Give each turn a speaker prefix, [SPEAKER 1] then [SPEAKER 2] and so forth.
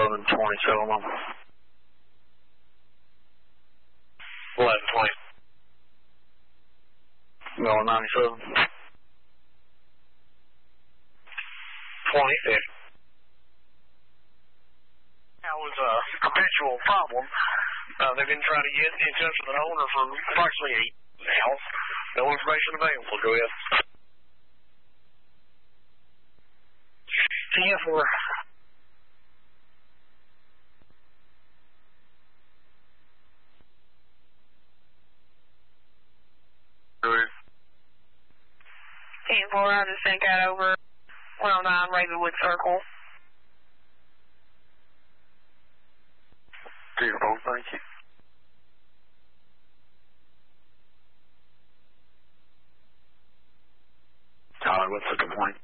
[SPEAKER 1] 1120, tell them I'm
[SPEAKER 2] 1120.
[SPEAKER 1] going 97.
[SPEAKER 2] 2050. That was a perpetual problem. They've been trying to get in touch with an owner for approximately 8 now. No information available. Go ahead. TF4.
[SPEAKER 3] TF4, I just sent that over 109 Ravenwood Circle.
[SPEAKER 1] Beautiful, thank you. Tyler, what's the complaint?